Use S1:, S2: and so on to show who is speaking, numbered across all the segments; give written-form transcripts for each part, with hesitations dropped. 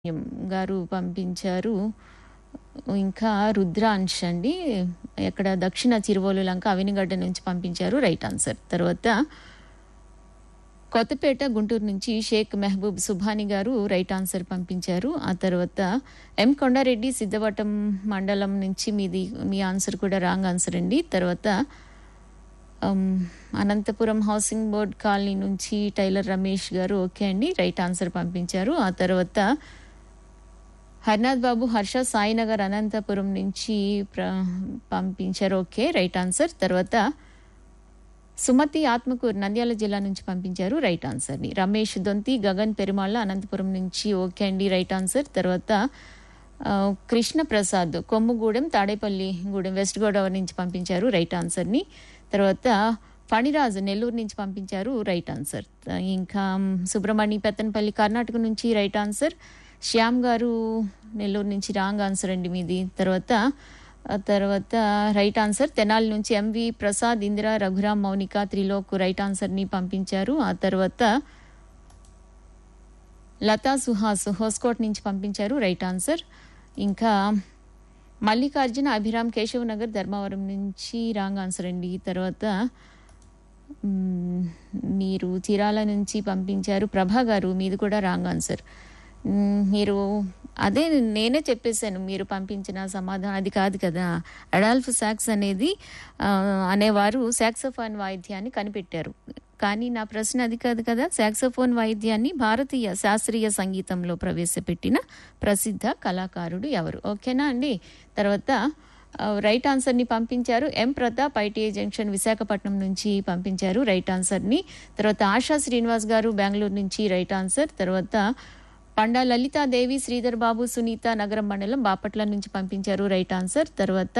S1: గారు పంపించారు. ఇంకా రుద్రాంశ్ అండి. ఎక్కడ దక్షిణ చిరువోలు లంక అవినిగడ్డ నుంచి పంపించారు. Right answer. తర్వాత కొత్తపేట గుంటూరు నుంచి షేక్ మెహబూబ్ సుభాని గారు రైట్ ఆన్సర్ పంపించారు. ఆ తర్వాత ఎం కొండారెడ్డి సిద్ధవటం మండలం నుంచి మీ ఆన్సర్ కూడా రాంగ్ ఆన్సర్ అండి. తర్వాత అనంతపురం హౌసింగ్ బోర్డ్ కాలనీ నుంచి టైలర్ రమేష్ గారు ఓకే అండి రైట్ ఆన్సర్ పంపించారు. ఆ తర్వాత హర్నాథ్ బాబు హర్ష సాయినగర్ అనంతపురం నుంచి పంపించారు. Okay right answer. తర్వాత సుమతి ఆత్మకూరు నంద్యాల జిల్లా నుంచి పంపించారు. రైట్ ఆన్సర్ని. రమేష్ దొంతి గగన్ పెరుమాళ్ళ అనంతపురం నుంచి ఓకే అండి రైట్ ఆన్సర్. తర్వాత కృష్ణ ప్రసాద్ కొమ్ముగూడెం తాడేపల్లి గూడెం వెస్ట్ గోదావరి నుంచి పంపించారు. రైట్ ఆన్సర్ని. తర్వాత ఫణిరాజు నెల్లూరు నుంచి పంపించారు. Right answer. ఇంకా సుబ్రహ్మణ్య పెత్తనపల్లి కర్ణాటక నుంచి రైట్ ఆన్సర్. శ్యామ్ గారు నెల్లూరు నుంచి రాంగ్ ఆన్సర్ అండి మీది. తర్వాత రైట్ ఆన్సర్ తెనాలి నుంచి ఎంవి ప్రసాద్ ఇందిరా రఘురామ్ మౌనిక త్రిలోక్ రైట్ ఆన్సర్ని పంపించారు. ఆ తర్వాత లతా సుహాస్ హోస్కోట్ నుంచి పంపించారు. Right answer. ఇంకా మల్లికార్జున అభిరామ్ కేశవ్ నగర్ ధర్మవరం నుంచి రాంగ్ ఆన్సర్ అండి. తర్వాత మీరు చీరాల నుంచి పంపించారు. ప్రభా గారు మీది కూడా రాంగ్ ఆన్సర్. మీరు అదే నేనే చెప్పేశాను మీరు పంపించిన సమాధానం అది కాదు కదా. అడాల్ఫ్ సాక్స్ అనేవారు సాక్సోఫోన్ వాయిద్యాన్ని కనిపెట్టారు. కానీ నా ప్రశ్న అది కాదు కదా. సాక్సోఫోన్ వాయిద్యాన్ని భారతీయ శాస్త్రీయ సంగీతంలో ప్రవేశపెట్టిన ప్రసిద్ధ కళాకారుడు ఎవరు? ఓకేనా అండి. తర్వాత రైట్ ఆన్సర్ని పంపించారు ఎం ప్రతాప్ ఐటీఐ జంక్షన్ విశాఖపట్నం నుంచి పంపించారు రైట్ ఆన్సర్ని. తర్వాత ఆశా శ్రీనివాస్ గారు బెంగళూరు నుంచి రైట్ ఆన్సర్. తర్వాత పండా లలితాదేవి శ్రీధర్ బాబు సునీత నగరం మండలం బాపట్ల నుంచి పంపించారు రైట్ ఆన్సర్. తర్వాత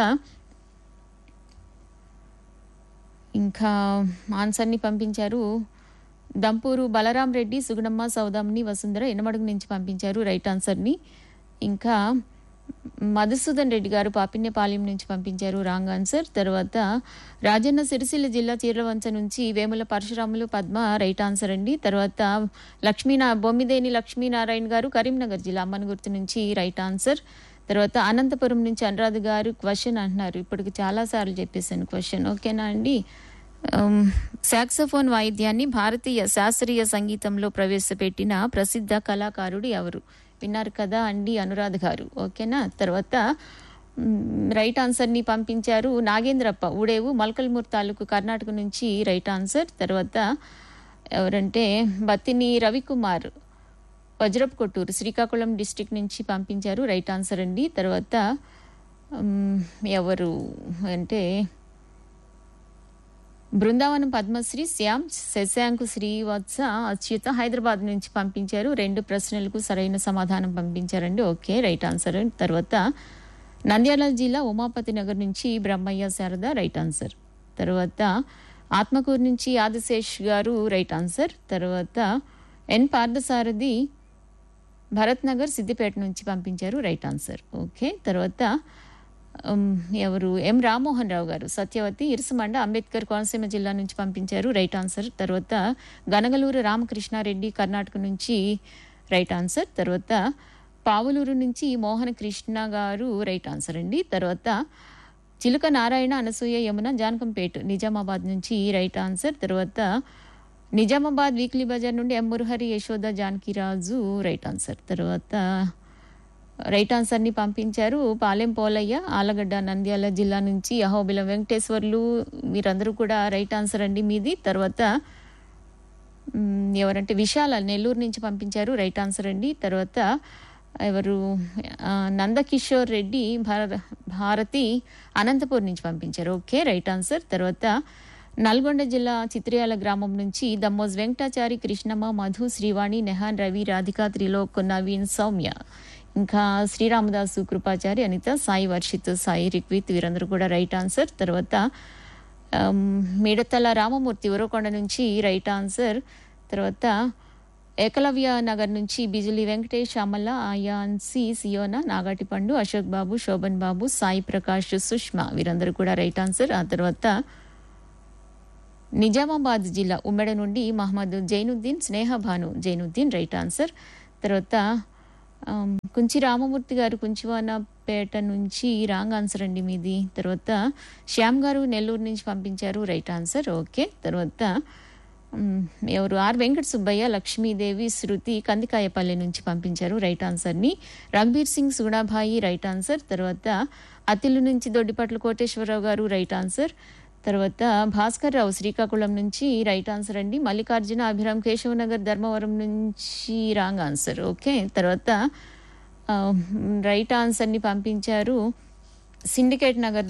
S1: ఇంకా ఆన్సర్ని పంపించారు దంపూరు బలరాం రెడ్డి సుగుణమ్మ సౌదామిని వసుంధర ఎనమడుగు నుంచి పంపించారు రైట్ ఆన్సర్ని. ఇంకా మధుసూదన్ రెడ్డి గారు పాపిన్యపాలెం నుంచి పంపించారు రాంగ్ ఆన్సర్. తర్వాత రాజన్న సిరిసిల్ల జిల్లా చీర్లవంచ నుంచి వేముల పరశురాములు పద్మ రైట్ ఆన్సర్ అండి. తర్వాత బొమ్మిదేని లక్ష్మీనారాయణ గారు కరీంనగర్ జిల్లా అమ్మనగుర్తు నుంచి రైట్ ఆన్సర్. తర్వాత అనంతపురం నుంచి అనురాధ గారు క్వశ్చన్ అంటున్నారు. ఇప్పటికి చాలాసార్లు చెప్పేశాను క్వశ్చన్ ఓకేనా అండి. సాక్సోఫోన్ వాయిద్యాన్ని భారతీయ శాస్త్రీయ సంగీతంలో ప్రవేశపెట్టిన ప్రసిద్ధ కళాకారుడు ఎవరు? విన్నారు కదా అండి అనురాధ గారు ఓకేనా. తర్వాత రైట్ ఆన్సర్ని పంపించారు నాగేంద్రప్ప ఊడేవు మల్కల్మూర్ తాలూకు కర్ణాటక నుంచి రైట్ ఆన్సర్. తర్వాత ఎవరంటే బత్తిని రవికుమార్ వజ్రపు కొట్టూరు శ్రీకాకుళం డిస్ట్రిక్ట్ నుంచి పంపించారు రైట్ ఆన్సర్ అండి. తర్వాత ఎవరు అంటే బృందావనం పద్మశ్రీ శ్యామ్ శశాంకు శ్రీవత్స అచ్యుత హైదరాబాద్ నుంచి పంపించారు. 2 ప్రశ్నలకు సరైన సమాధానం పంపించారండి. Okay right answer. తర్వాత నంద్యాల జిల్లా ఉమాపతి నగర్ నుంచి బ్రహ్మయ్య శారద రైట్ ఆన్సర్. తర్వాత ఆత్మకూరు నుంచి ఆదిశేష్ గారు రైట్ ఆన్సర్. తర్వాత ఎన్ పార్థసారథి భరత్ నగర్ సిద్దిపేట నుంచి పంపించారు రైట్ ఆన్సర్. ఓకే. తర్వాత ఎవరు ఎం రామ్మోహన్ రావు గారు సత్యవతి ఇరుసుమండ అంబేద్కర్ కోనసీమ జిల్లా నుంచి పంపించారు రైట్ ఆన్సర్. తర్వాత గనగలూరు రామకృష్ణారెడ్డి కర్ణాటక నుంచి రైట్ ఆన్సర్. తర్వాత పావులూరు నుంచి మోహన కృష్ణ గారు రైట్ ఆన్సర్ అండి. తర్వాత చిలుక నారాయణ అనసూయ యమున జానకంపేట్ నిజామాబాద్ నుంచి రైట్ ఆన్సర్. తర్వాత నిజామాబాద్ వీక్లీ బజార్ నుండి ఎం మురహరి యశోద జానకిరాజు రైట్ ఆన్సర్. తర్వాత రైట్ ఆన్సర్ని పంపించారు పాలెం పోలయ్య ఆలగడ్డ నంద్యాల జిల్లా నుంచి అహోబిలం వెంకటేశ్వర్లు మీరందరూ కూడా రైట్ ఆన్సర్ అండి మీది. తర్వాత ఎవరంటే విశాల నెల్లూరు నుంచి పంపించారు రైట్ ఆన్సర్ అండి. తర్వాత ఎవరు నందకిషోర్ రెడ్డి భారతి అనంతపూర్ నుంచి పంపించారు ఓకే రైట్ ఆన్సర్. తర్వాత నల్గొండ జిల్లా చిత్రియాల గ్రామం నుంచి దమ్మోజ్ వెంకటాచారి కృష్ణమ్మ మధు శ్రీవాణి నెహాన్ రవి రాధిక త్రిలోక్ నవీన్ సౌమ్య ఇంకా శ్రీరామదాసు కృపాచారి అనిత సాయి వర్షిత్ సాయి రిక్విత్ వీరందరూ కూడా రైట్ ఆన్సర్. తర్వాత మిడతల రామమూర్తి ఉరవకొండ నుంచి రైట్ ఆన్సర్. తర్వాత ఏకలవ్య నగర్ నుంచి బిజులి వెంకటేష్ అమల ఆయాన్సి సియోనా నాగాటిపండు అశోక్ బాబు శోభన్ బాబు సాయి ప్రకాష్ సుష్మా వీరందరూ కూడా రైట్ ఆన్సర్. ఆ తర్వాత నిజామాబాద్ జిల్లా ఉమ్మెడ నుండి మహమ్మద్ జైనుద్దీన్ స్నేహ భాను జైనుద్దీన్ రైట్ ఆన్సర్. తర్వాత కుంచి రామమూర్తి గారు కుంచివానపేట నుంచి రాంగ్ ఆన్సర్ అండి మీది. తర్వాత శ్యామ్ గారు నెల్లూరు నుంచి పంపించారు, రైట్ ఆన్సర్. ఓకే. తర్వాత ఎవరు ఆర్ వెంకట సుబ్బయ్య, లక్ష్మీదేవి, శృతి కందికాయపల్లి నుంచి పంపించారు రైట్ ఆన్సర్ని. Raghubir Singh Sugunabai right answer. తర్వాత అతిలు నుంచి దొడ్డిపట్ల కోటేశ్వరరావు గారు రైట్ ఆన్సర్. తర్వాత భాస్కర్ రావు శ్రీకాకుళం నుంచి రైట్ ఆన్సర్ అండి. మల్లికార్జున అభిరామ్ కేశవనగర్ ధర్మవరం నుంచి రాంగ్ ఆన్సర్. ఓకే. తర్వాత రైట్ ఆన్సర్ని పంపించారు సిండికేట్ నగర్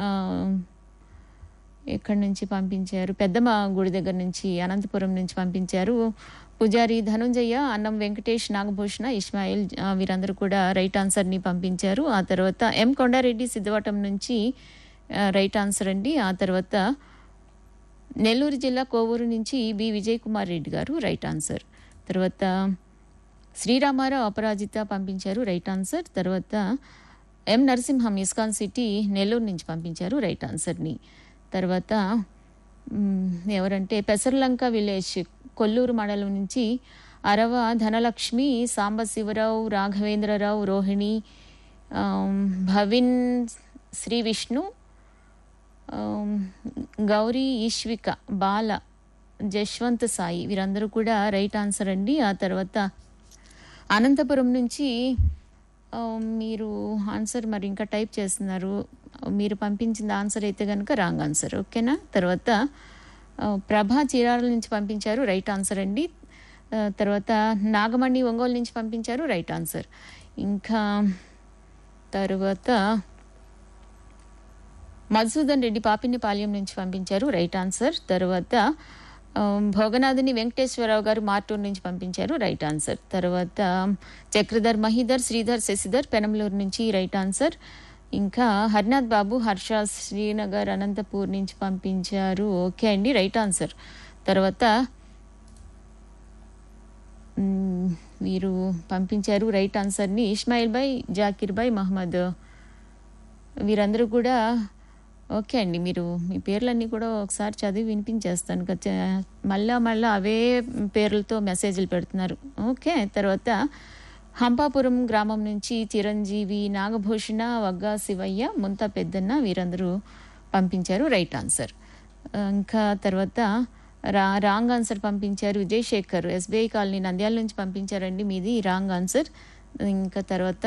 S1: ఎక్కడి నుంచి పంపించారు, పెద్దమ్మ గుడి దగ్గర నుంచి అనంతపురం నుంచి పంపించారు. పూజారి ధనుంజయ, అన్నం వెంకటేష్, నాగభూషణ, ఇస్మాయిల్ వీరందరూ కూడా రైట్ ఆన్సర్ని పంపించారు. ఆ తర్వాత ఎం కొండారెడ్డి సిద్ధవటం నుంచి రైట్ ఆన్సర్ అండి. ఆ తర్వాత నెల్లూరు జిల్లా కోవూరు నుంచి బి విజయ్ కుమార్ రెడ్డి గారు రైట్ ఆన్సర్. తర్వాత శ్రీరామారావు అపరాజిత పంపించారు రైట్ ఆన్సర్. తర్వాత ఎం నరసింహం ఇస్కాన్ సిటీ నెల్లూరు నుంచి పంపించారు రైట్ ఆన్సర్ని. తర్వాత ఎవరంటే పెసర్లంక విలేజ్ కొల్లూరు మండలం నుంచి అరవ ధనలక్ష్మి, సాంబశివరావు, రాఘవేంద్రరావు, రోహిణి, భవిన్, శ్రీ విష్ణు, గౌరీ, ఈశ్విక, బాల, జశ్వంత్ సాయి వీరందరూ కూడా రైట్ ఆన్సర్ అండి. ఆ తర్వాత అనంతపురం నుంచి మీరు ఆన్సర్ మరి ఇంకా టైప్ చేస్తున్నారు, మీరు పంపించిన ఆన్సర్ అయితే కనుక రాంగ్ ఆన్సర్. ఓకేనా. తర్వాత ప్రభా చీరాల నుంచి పంపించారు రైట్ ఆన్సర్ అండి. తర్వాత నాగమణి ఒంగోలు నుంచి పంపించారు రైట్ ఆన్సర్. ఇంకా తర్వాత మధుసూదన్ రెడ్డి పాపినిపాలెం నుంచి పంపించారు రైట్ ఆన్సర్. తర్వాత భోగనాథుని వెంకటేశ్వరరావు గారు మార్టూర్ నుంచి పంపించారు రైట్ ఆన్సర్. తర్వాత చక్రధర్, మహిధర్, శ్రీధర్, శశిధర్ పెనంలూరు నుంచి రైట్ ఆన్సర్. ఇంకా హరినాథ్ బాబు, హర్ష, శ్రీనగర్, అనంతపూర్ నుంచి పంపించారు. ఓకే అండి, రైట్ ఆన్సర్. తర్వాత మీరు పంపించారు రైట్ ఆన్సర్ని ఇస్మాయిల్ భాయ్, జాకిర్ భాయ్, మహమ్మద్ వీరందరూ కూడా ఓకే అండి. మీరు మీ పేర్లన్నీ కూడా ఒకసారి చదివి వినిపించేస్తాను. మళ్ళా అవే పేర్లతో మెసేజ్లు పెడుతున్నారు. ఓకే. తర్వాత హంపాపురం గ్రామం నుంచి చిరంజీవి, నాగభూషణ, వగ్గా శివయ్య, ముంతా పెద్దన్న వీరందరూ పంపించారు రైట్ ఆన్సర్. ఇంకా తర్వాత రాంగ్ ఆన్సర్ పంపించారు విజయశేఖర్, ఎస్బీఐ కాలనీ నంద్యాల నుంచి పంపించారండి, మీది రాంగ్ ఆన్సర్. ఇంకా తర్వాత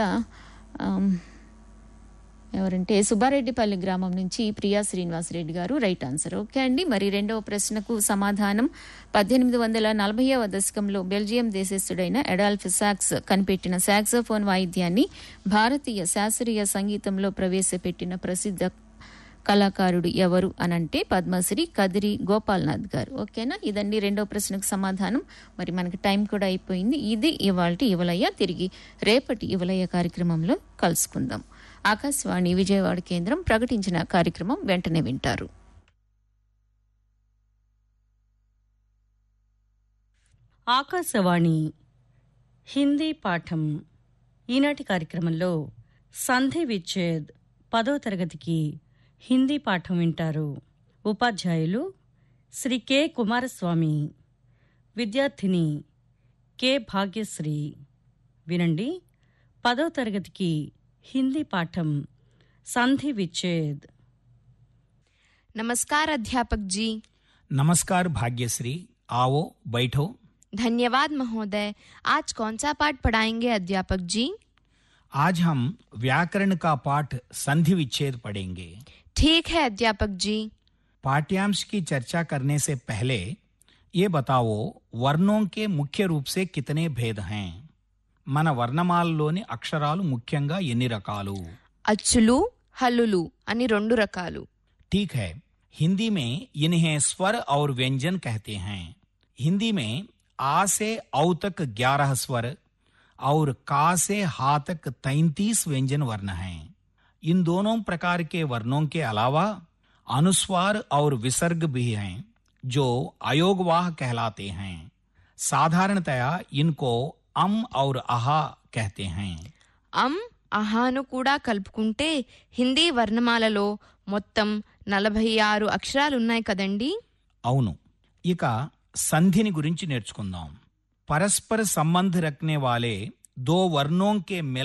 S1: ఎవరంటే సుబ్బారెడ్డిపల్లి గ్రామం నుంచి ప్రియా శ్రీనివాసరెడ్డి గారు రైట్ ఆన్సర్. ఓకే అండి. మరి రెండవ ప్రశ్నకు సమాధానం 1840వ దశకంలో బెల్జియం దేశస్థుడైన అడాల్ఫ్ సాక్స్ కనిపెట్టిన సాక్సోఫోన్ వాయిద్యాన్ని భారతీయ శాస్త్రీయ సంగీతంలో ప్రవేశపెట్టిన ప్రసిద్ధ కళాకారుడు ఎవరు అనంటే పద్మశ్రీ కదిరి గోపాల్నాథ్ గారు. ఓకేనా. ఇదండి రెండవ ప్రశ్నకు సమాధానం. మరి మనకి టైం కూడా అయిపోయింది. ఇది ఇవాల్టి యువలయ్య. తిరిగి రేపటి యువలయ్య కార్యక్రమంలో కలుసుకుందాం. ఆకాశవాణి విజయవాడ కేంద్రం ప్రకటించిన కార్యక్రమం వెంటనే వింటారు.
S2: ఆకాశవాణి హిందీ పాఠం. ఈనాటి కార్యక్రమంలో సంధి విచ్ఛేద్ 10వ తరగతికి హిందీ పాఠం వింటారు. ఉపాధ్యాయులు శ్రీ కె కుమారస్వామి, విద్యార్థిని కె భాగ్యశ్రీ. వినండి. 10వ తరగతికి हिंदी पाठम संधि विच्छेद।
S3: नमस्कार अध्यापक जी।
S4: नमस्कार भाग्यश्री, आओ बैठो।
S3: धन्यवाद महोदय। आज कौन सा पाठ पढ़ाएंगे अध्यापक जी?
S4: आज हम व्याकरण का पाठ संधि विच्छेद पढ़ेंगे।
S3: ठीक है अध्यापक जी।
S4: पाठ्यांश की चर्चा करने से पहले ये बताओ, वर्णों के मुख्य रूप से कितने भेद हैं? మన వర్ణమాలలోని అక్షరాలు ముఖ్యంగా ఎన్ని రకాలు?
S3: అచ్చులు, హల్లులు అని 2 రకాలు.
S4: ठीक है। हिंदी में इन्हें स्वर और व्यंजन कहते हैं। हिंदी में आ से औ तक 11 स्वर और का से हा तक 33 व्यंजन वर्ण हैं। इन दोनों प्रकार के वर्णों के अलावा अनुस्वार और विसर्ग भी हैं जो अयोगवाह कहलाते हैं। साधारणतया इनको अम और अहा कहते हैं।
S3: అమ్, అహాను కూడా కలుపుకుంటే హిందీ వర్ణమాలలో మొత్తం 46 అక్షరాలున్నాయి కదండి?
S4: అవును. ఇక సంధిని గురించి నేర్చుకుందాం. परस्पर संबंध रखने वाले दो वर्णों के मिल